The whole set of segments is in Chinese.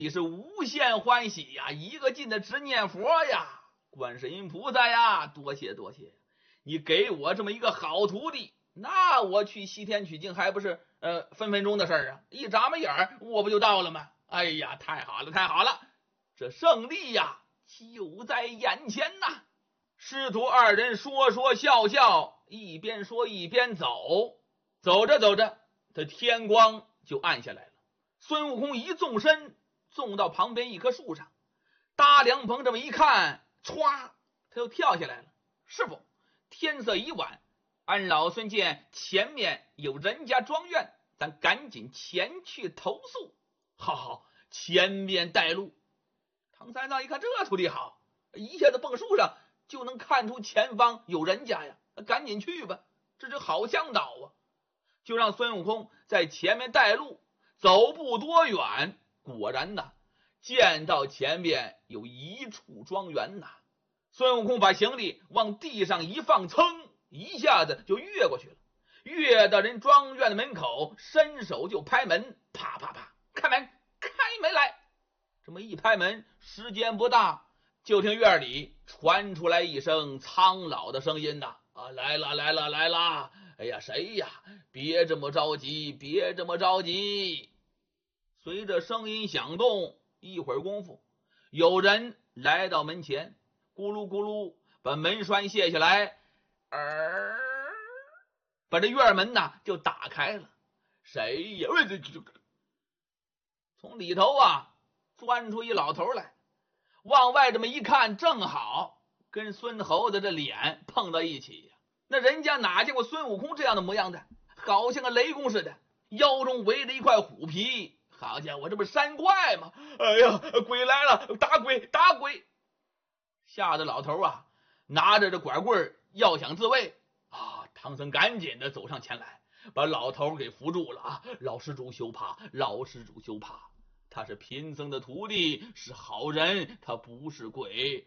你是无限欢喜呀，一个劲的直念佛呀。观世音菩萨呀，多谢多谢，你给我这么一个好徒弟，那我去西天取经还不是分分钟的事儿啊，一眨巴眼我不就到了吗？哎呀，太好了太好了，这胜利呀就在眼前呐。师徒二人说说笑笑，一边说一边走，走着走着，这天光就暗下来了。孙悟空一纵身，纵到旁边一棵树上，搭凉棚这么一看，歘，他又跳下来了。师傅，天色已晚，俺老孙见前面有人家庄院，咱赶紧前去投宿。好好，前面带路。唐三藏一看这徒弟好，一下子蹦树上就能看出前方有人家呀，赶紧去吧，这是好向导啊。就让孙悟空在前面带路，走不多远，果然呐，见到前面有一处庄园呐。孙悟空把行李往地上一放，噌，一下子就越过去了。越到人庄院的门口，伸手就拍门，啪啪啪，开门，开门来。这么一拍门，时间不大，就听院里传出来一声苍老的声音呐：“来了来了来了！哎呀，谁呀？别这么着急，别这么着急。”随着声音响动，一会儿功夫，有人来到门前，咕噜咕噜把门栓卸下来，把这院门呐就打开了。谁呀？从里头钻出一老头来，往外这么一看，正好跟孙猴子这脸碰到一起呀。那人家哪见过孙悟空这样的模样的，好像个雷公似的，腰中围着一块虎皮。好家伙，这不是山怪吗？哎呀，鬼来了，打鬼打鬼！吓得老头拿着这拐棍要想自卫唐僧赶紧的走上前来，把老头给扶住了老施主休怕，老施主休怕，他是贫僧的徒弟，是好人，他不是鬼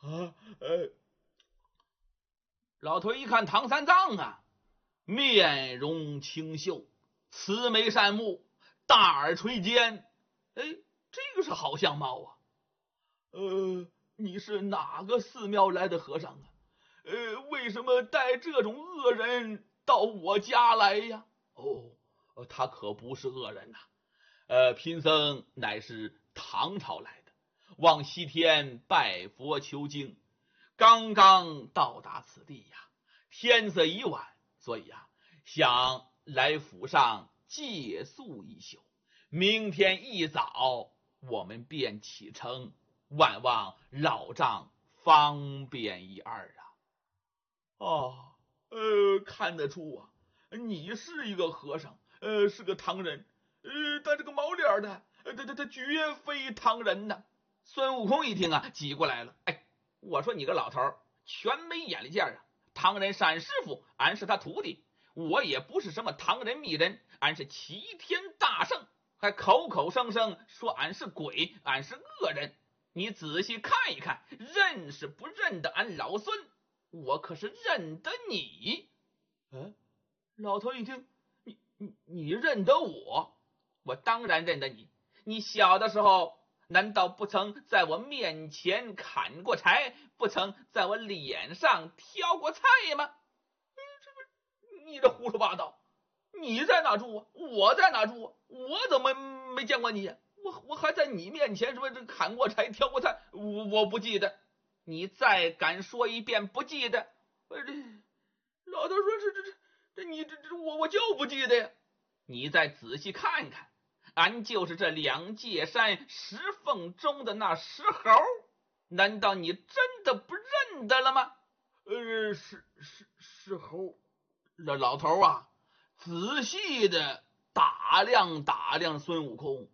老头一看唐三藏面容清秀，慈眉善目，大耳垂肩，这个是好相貌你是哪个寺庙来的和尚为什么带这种恶人到我家来呀？他可不是恶人贫僧乃是唐朝来的，往西天拜佛求经，刚刚到达此地天色已晚，所以想来府上借宿一宿，明天一早我们便启程，万望老丈方便一二看得出你是一个和尚，是个唐人，但这个毛脸的，他绝非唐人呐。孙悟空一听挤过来了，我说你个老头全没眼力见唐人闪师傅，俺是他徒弟，我也不是什么唐人密人，俺是齐天大圣，还口口声声说俺是鬼，俺是恶人。你仔细看一看，认识不认得俺老孙？我可是认得你。老头一听，你认得我？我当然认得你。你小的时候难道不曾在我面前砍过柴，不曾在我脸上挑过菜吗？你这胡说八道！你在哪住我在哪住我怎么没见过你我还在你面前什么这砍过柴挑过菜，我不记得。你再敢说一遍不记得，老头说我就不记得呀。你再仔细看看，俺就是这两界山石缝中的那石猴，难道你真的不认得了吗？石猴。老头仔细的打量打量孙悟空，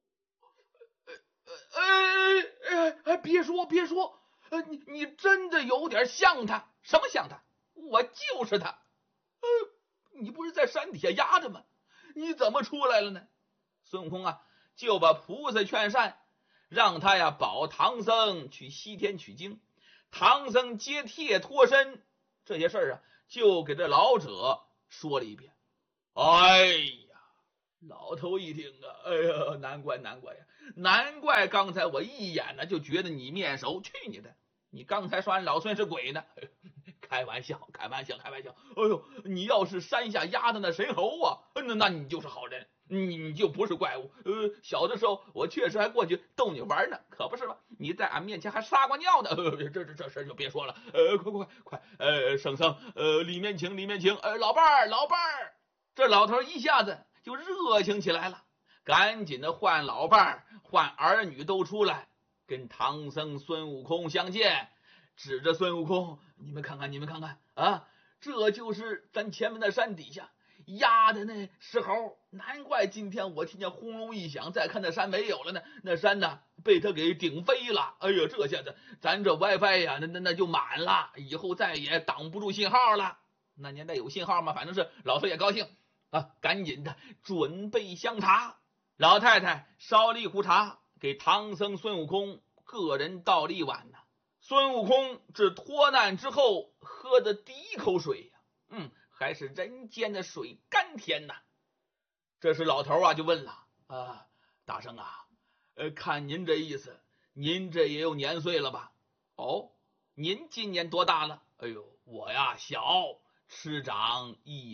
别说，你真的有点像他。什么像他？我就是他。你不是在山底下压着吗？你怎么出来了呢？孙悟空就把菩萨劝善，让他保唐僧去西天取经，唐僧接帖脱身，这些事儿就给这老者说了一遍。哎呀，老头一听难怪呀， 难怪刚才我一眼呢就觉得你面熟，去你的！你刚才说俺老孙是鬼呢？开玩笑，开玩笑，开玩笑！哎呦，你要是山下压的那神猴啊，那你就是好人，你就不是怪物。小的时候我确实还过去逗你玩呢，可不是吗？你在俺面前还撒过尿呢。这事就别说了。快，圣僧，里面请，里面请。老伴儿，老伴儿。这老头一下子就热情起来了，赶紧的换老伴儿，换儿女都出来，跟唐僧孙悟空相见，指着孙悟空，你们看看，你们看看啊，这就是咱前面的山底下压的那石猴，难怪今天我听见轰隆一响，再看那山没有了呢，那山呢被他给顶飞了。哎呀，这下子咱这 WiFi 呀，那就满了，以后再也挡不住信号了。那年代有信号吗？反正是老头也高兴啊，赶紧的准备香茶。老太太烧了一壶茶，给唐僧孙悟空个人倒了一碗呢。孙悟空这脱难之后喝的第一口水呀，还是人间的水，甘甜呐。这时老头啊就问了大圣啊，看您这意思，您这也有年岁了吧？哦，您今年多大了？哎呦，我呀小，吃长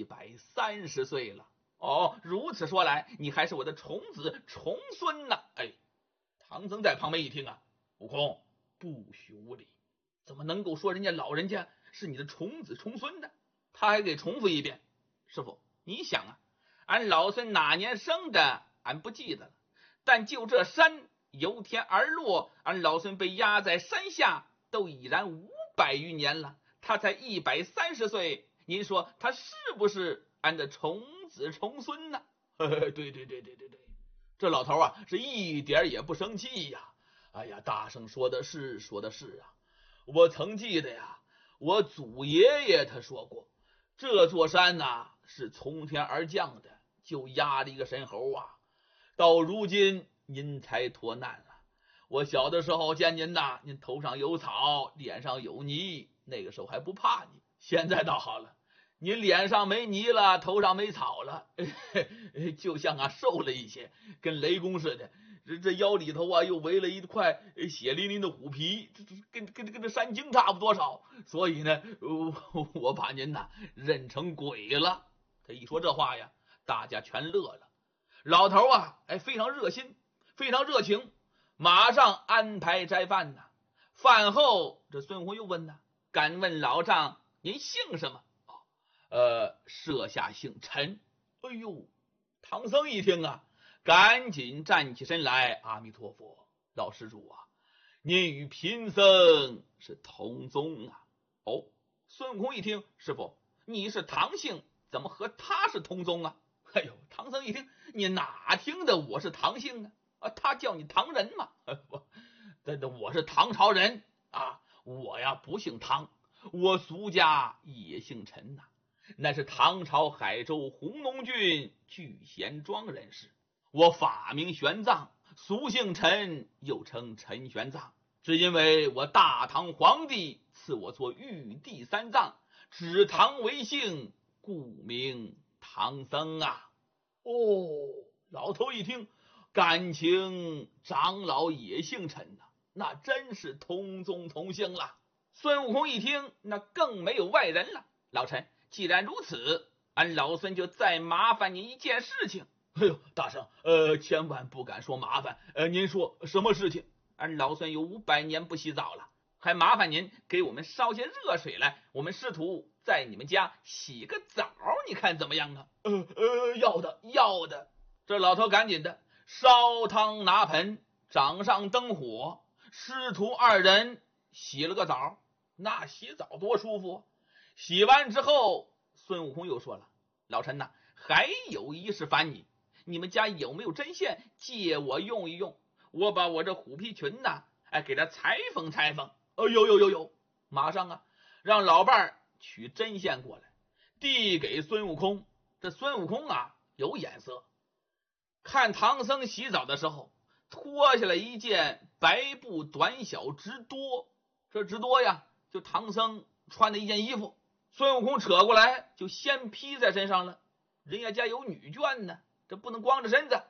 130岁了。哦，如此说来，你还是我的重子重孙呢。唐僧在旁边一听啊，悟空不许无礼，怎么能够说人家老人家是你的重子重孙呢？他还给重复一遍，师傅，你想啊，俺老孙哪年生的，俺不记得了，但就这山由天而落，俺老孙被压在山下，都已然500余年了，他才130岁，您说他是不是俺的重子重孙呢？对，这老头啊是一点也不生气呀。哎呀，大圣说的是啊，我曾记得呀，我祖爷爷他说过，这座山呐是从天而降的，就压了一个神猴啊，到如今您才脱难了。我小的时候见您呐，您头上有草，脸上有泥，那个时候还不怕你，现在倒好了，您脸上没泥了，头上没草了，就像瘦了一些，跟雷公似的。这腰里头啊又围了一块血淋淋的虎皮，跟这山精差不多少，所以呢，我把您呐认成鬼了。他一说这话呀，大家全乐了。老头啊，非常热心，非常热情，马上安排斋饭呢。饭后，这孙悟空又问呢，敢问老丈您姓什么？设下姓陈。哎呦，唐僧一听啊，赶紧站起身来，阿弥陀佛，老施主啊，您与贫僧是同宗啊。哦，孙悟空一听，师傅你是唐姓，怎么和他是同宗啊？哎呦，唐僧一听，你哪听的我是唐姓啊？他叫你唐人嘛？我是唐朝人啊，我呀不姓唐，我俗家也姓陈呐，那是唐朝海州弘农郡聚贤庄人士。我法名玄奘，俗姓陈，又称陈玄奘，只因为我大唐皇帝赐我做玉帝三藏，指唐为姓，故名唐僧啊。哦，老头一听，感情长老也姓陈呐，那真是同宗同姓了。孙悟空一听，那更没有外人了。老陈，既然如此，俺老孙就再麻烦你一件事情。哎呦，大圣，千万不敢说麻烦，您说什么事情？俺老孙有500年不洗澡了，还麻烦您给我们烧些热水来，我们师徒在你们家洗个澡，你看怎么样啊？要的。这老头赶紧的烧汤拿盆，掌上灯火，师徒2人洗了个澡。那洗澡多舒服！洗完之后，孙悟空又说了，老陈呐，还有一事烦你，你们家有没有针线借我用一用？我把我这虎皮裙呐，给它裁缝裁缝。有，马上啊，让老伴儿取针线过来，递给孙悟空。这孙悟空啊，有眼色，看唐僧洗澡的时候，脱下来一件白布短小直多，这直多呀，就唐僧穿的一件衣服。孙悟空扯过来就先披在身上了，人家家有女眷呢，这不能光着身子，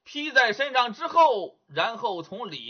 披在身上之后，然后从里